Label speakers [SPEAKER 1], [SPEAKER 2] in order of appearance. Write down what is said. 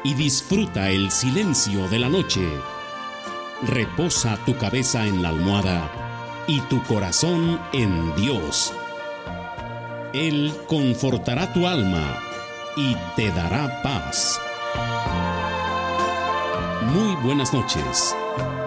[SPEAKER 1] y disfruta el silencio de la noche. Reposa tu cabeza en la almohada y tu corazón en Dios. Él confortará tu alma y te dará paz. Muy buenas noches.